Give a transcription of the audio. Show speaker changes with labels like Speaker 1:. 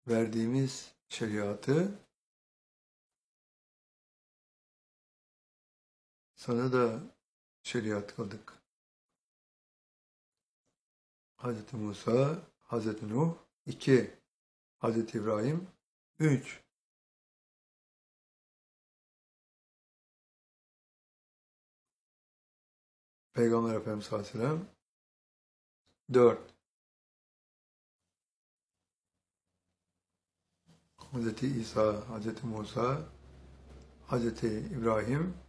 Speaker 1: verdiğimiz şeriatı sana da şeriat kıldık. Hz. Musa, Hz. Nuh 2, Hz. İbrahim 3. Peygamber Efendimiz sallallahu aleyhi ve sellem 4. Hz. İsa, Hz. Musa, Hz. İbrahim